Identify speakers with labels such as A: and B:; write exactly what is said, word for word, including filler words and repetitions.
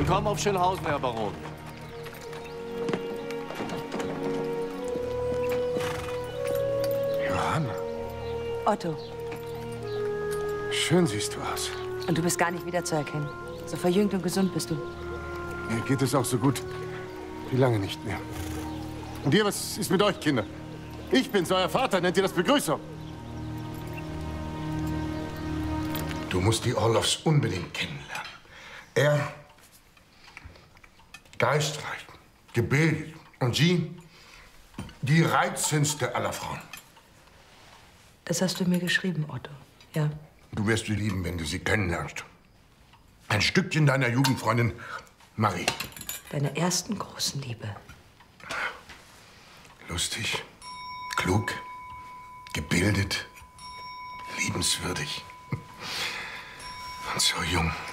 A: Willkommen auf Schönhausen, Herr Baron.
B: Johanna.
C: Otto.
B: Schön siehst du aus.
C: Und du bist gar nicht wiederzuerkennen. So verjüngt und gesund bist du.
B: Mir geht es auch so gut wie lange nicht mehr. Und ihr, was ist mit euch, Kinder? Ich bin's, euer Vater. Nennt ihr das Begrüßung?
D: Du musst die Orloffs unbedingt kennenlernen. Er, geistreich, gebildet. Und sie, die reizendste aller Frauen.
C: Das hast du mir geschrieben, Otto. Ja.
D: Du wirst sie lieben, wenn du sie kennenlernst. Ein Stückchen deiner Jugendfreundin Marie.
C: Deiner ersten großen Liebe.
D: Lustig, klug, gebildet, liebenswürdig. Und so jung.